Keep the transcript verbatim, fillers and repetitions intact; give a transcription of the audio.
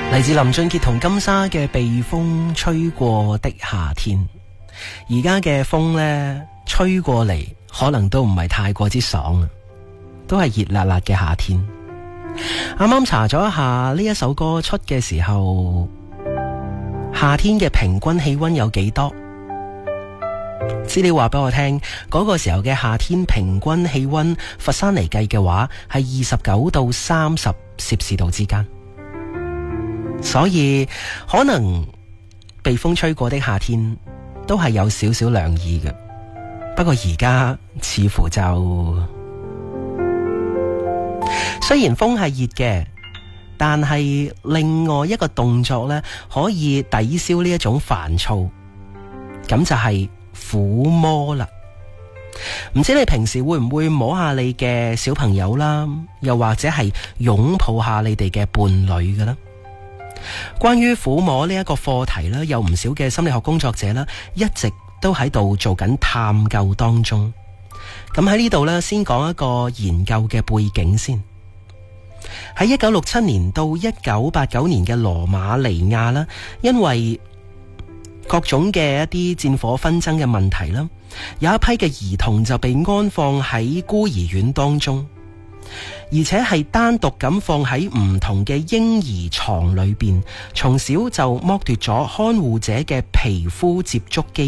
嚟自林俊傑同金莎嘅《被風吹過的夏天》。而家嘅風呢，吹過嚟可能都唔係太過之爽啊，都係熱辣辣嘅夏天。啱啱查咗一下呢一首歌出嘅時候，夏天嘅平均氣溫有幾多？資料話俾我聽，嗰個時候嘅夏天平均氣溫，佛山嚟計嘅話係二十九到三十攝氏度之間。所以可能被風吹過的夏天都係有少少涼意嘅，不過而家似乎就雖然風係熱嘅，但係另外一個動作呢，可以抵消呢一種煩躁，咁就係撫摸啦。唔知你平時會唔會摸下你嘅小朋友啦，又或者係擁抱下你哋嘅伴侶嘅啦？關於撫摸呢一個課題呢，有唔少嘅心理學工作者呢，一直都喺度做緊探究當中。咁喺呢度呢，先講一個研究嘅背景先。喺一九六七年到一九八九年嘅羅馬尼亞啦，因為各種嘅一啲戰火紛爭嘅問題啦，有一批嘅兒童就被安放喺孤兒院當中，而且係單獨咁放喺唔同嘅嬰兒床裏邊，從小就剝奪咗看護者嘅皮膚接觸機